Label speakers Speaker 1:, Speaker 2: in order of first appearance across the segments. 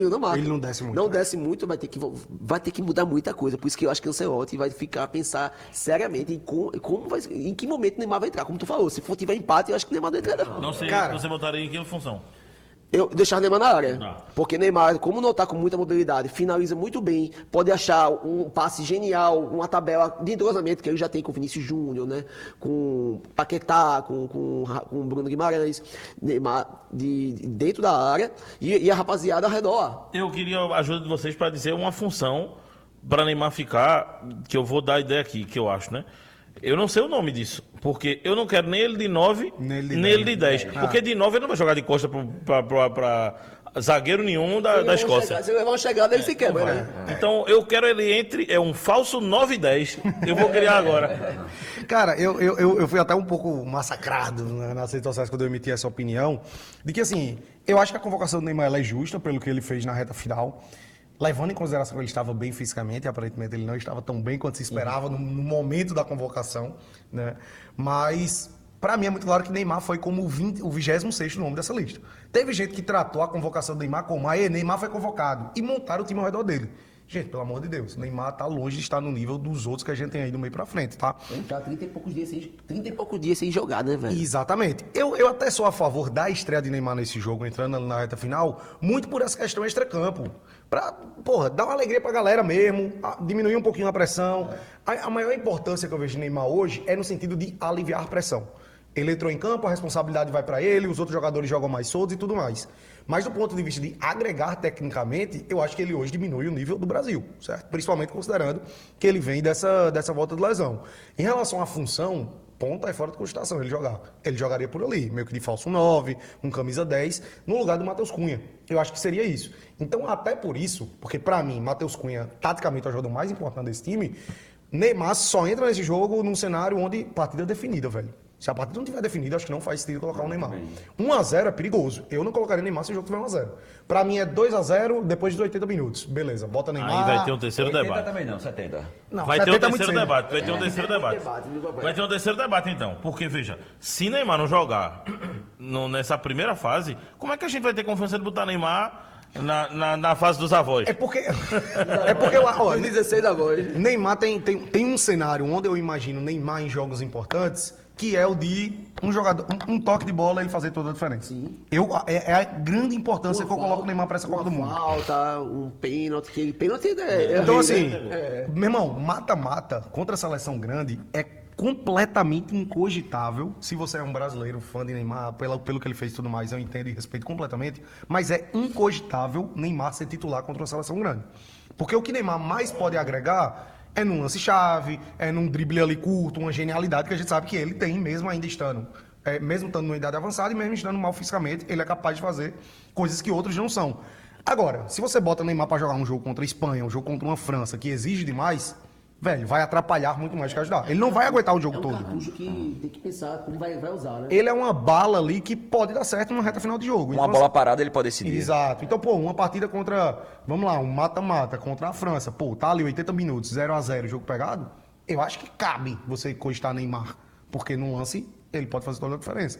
Speaker 1: Não mata.
Speaker 2: Ele não desce muito.
Speaker 1: Não desce muito, vai ter que mudar muita coisa. Por isso que eu acho que o Ancelotti vai ficar a pensar seriamente em que momento o Neymar vai entrar. Como tu falou, se for tiver empate, eu acho que o Neymar não entra, não.
Speaker 3: Não sei,
Speaker 2: Cara,
Speaker 3: você botaria em que função?
Speaker 1: Eu deixar o Neymar na área.
Speaker 3: Não.
Speaker 1: Porque Neymar, como não tá com muita mobilidade, finaliza muito bem, pode achar um passe genial, uma tabela de entrosamento que ele já tem com o Vinícius Júnior, né? Com Paquetá, com o Bruno Guimarães, Neymar dentro da área e a rapaziada ao redor.
Speaker 3: Eu queria a ajuda de vocês para dizer uma função para Neymar ficar, que eu vou dar a ideia aqui, que eu acho, né? Eu não sei o nome disso, porque eu não quero nem ele de 9, nem ele de 10. Porque de 9 ele não vai jogar de costa para zagueiro nenhum da Escócia.
Speaker 1: Se levar uma chegada, ele se quebra, né?
Speaker 3: Então eu quero ele entre, um falso 9 e 10. Eu vou criar agora.
Speaker 2: Cara, eu fui até um pouco massacrado, né, nas redes sociais quando eu emiti essa opinião, de que assim, eu acho que a convocação do Neymar ela é justa pelo que ele fez na reta final. Levando em consideração que ele estava bem fisicamente, e aparentemente ele não estava tão bem quanto se esperava no momento da convocação, né? Mas, para mim, é muito claro que Neymar foi como o 26º nome dessa lista. Teve gente que tratou a convocação do Neymar como, Neymar foi convocado, e montaram o time ao redor dele. Gente, pelo amor de Deus, Neymar tá longe de estar no nível dos outros que a gente tem aí do meio pra frente, tá?
Speaker 1: Ele tá 30 e poucos dias sem jogar, né, velho?
Speaker 2: Exatamente. Eu até sou a favor da estreia de Neymar nesse jogo, entrando na reta final, muito por essa questão extracampo. Pra, dar uma alegria pra galera mesmo, diminuir um pouquinho a pressão. A maior importância que eu vejo de Neymar hoje é no sentido de aliviar a pressão. Ele entrou em campo, a responsabilidade vai pra ele, os outros jogadores jogam mais soltos e tudo mais. Mas do ponto de vista de agregar tecnicamente, eu acho que ele hoje diminui o nível do Brasil, certo? Principalmente considerando que ele vem dessa volta de lesão. Em relação à função, ponta é fora de cogitação ele jogar. Ele jogaria por ali, meio que de falso 9, um camisa 10, no lugar do Matheus Cunha. Eu acho que seria isso. Então, até por isso, porque pra mim, Matheus Cunha, taticamente, é o jogador mais importante desse time, Neymar só entra nesse jogo num cenário onde partida definida, velho. Se a partida não estiver definida, acho que não faz sentido colocar o Neymar. 1-0 é perigoso. Eu não colocaria Neymar se o jogo tiver 1-0. Pra mim é 2-0 depois de 80 minutos. Beleza, bota Neymar.
Speaker 3: Aí vai ter um terceiro
Speaker 4: 80
Speaker 3: debate.
Speaker 4: também não, 70.
Speaker 2: Não,
Speaker 3: Vai ter um
Speaker 2: 70 é muito
Speaker 3: terceiro
Speaker 2: cedo.
Speaker 3: debate. Vai ter um terceiro debate. Vai ter um terceiro debate, então. Porque, veja, se Neymar não jogar nessa primeira fase, como é que a gente vai ter confiança de botar Neymar na fase dos avós?
Speaker 2: É porque ó,
Speaker 1: 16 da voz.
Speaker 2: Neymar tem um cenário onde eu imagino Neymar em jogos importantes, que é o de um jogador, um toque de bola ele fazer toda a diferença.
Speaker 1: Sim.
Speaker 2: É a grande importância que eu coloco o Neymar para essa Copa do Mundo.
Speaker 1: Falta, um pênalti,
Speaker 2: Então, assim, meu irmão, mata-mata contra a seleção grande é completamente incogitável. Se você é um brasileiro fã de Neymar, pelo que ele fez e tudo mais, eu entendo e respeito completamente, mas é incogitável Neymar ser titular contra uma seleção grande. Porque o que Neymar mais pode agregar é num lance-chave, é num drible ali curto, uma genialidade que a gente sabe que ele tem, mesmo ainda estando. Mesmo estando numa idade avançada e mesmo estando mal fisicamente, ele é capaz de fazer coisas que outros não são. Agora, se você bota Neymar para jogar um jogo contra a Espanha, um jogo contra uma França, que exige demais, velho, vai atrapalhar muito mais do que ajudar. Ele não vai aguentar o jogo todo.
Speaker 1: É um cartucho que tem que pensar como vai usar, né?
Speaker 2: Ele é uma bala ali que pode dar certo numa reta final de jogo.
Speaker 4: Uma bola parada ele pode decidir.
Speaker 2: Exato. Então, uma partida contra, vamos lá, um mata-mata contra a França, tá ali 80 minutos, 0-0, jogo pegado, eu acho que cabe você cogitar Neymar, porque no lance ele pode fazer toda a diferença.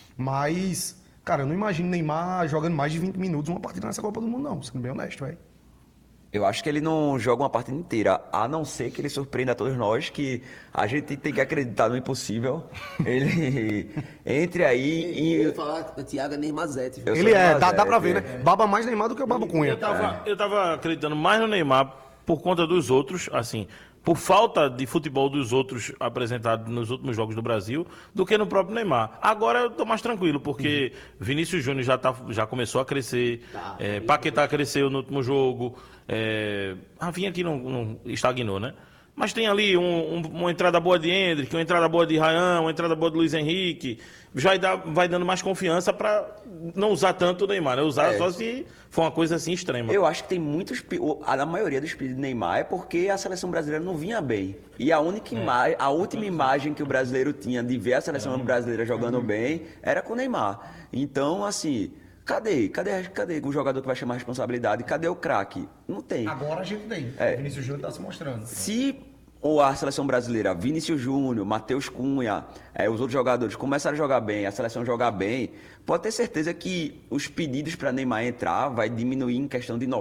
Speaker 2: Mas, cara, eu não imagino Neymar jogando mais de 20 minutos uma partida nessa Copa do Mundo, não, sendo bem honesto, velho.
Speaker 4: Eu acho que ele não joga uma partida inteira, a não ser que ele surpreenda a todos nós, que a gente tem que acreditar no impossível. Ele entre aí
Speaker 1: Eu ia
Speaker 4: e...
Speaker 1: falar Thiago Neymazete.
Speaker 4: Eu
Speaker 2: Ele
Speaker 4: sou
Speaker 2: dá
Speaker 4: Neymar,
Speaker 2: pra ver, né? Baba mais Neymar do que o Baba Cunha.
Speaker 3: Eu tava acreditando mais no Neymar por conta dos outros, assim, por falta de futebol dos outros apresentados nos últimos jogos do Brasil, do que no próprio Neymar. Agora eu tô mais tranquilo, porque Vinícius Júnior já começou a crescer, Paquetá cresceu no último jogo, Rafinha aqui não estagnou, né? Mas tem ali uma entrada boa de Endrick, uma entrada boa de Ryan, uma entrada boa de Luiz Henrique. Vai dando mais confiança para não usar tanto o Neymar, né? Usar só se for uma coisa assim extrema.
Speaker 4: Eu acho que tem a maioria dos pedidos de Neymar é porque a seleção brasileira não vinha bem. E a última imagem que o brasileiro tinha de ver a seleção brasileira jogando bem era com o Neymar. Então, assim, cadê o jogador que vai chamar a responsabilidade? Cadê o craque? Não tem.
Speaker 2: Agora a gente tem. O Vinícius Júnior tá se mostrando.
Speaker 4: Se a seleção brasileira, Vinícius Júnior, Matheus Cunha, os outros jogadores começarem a jogar bem, a seleção jogar bem, pode ter certeza que os pedidos para Neymar entrar vai diminuir em questão de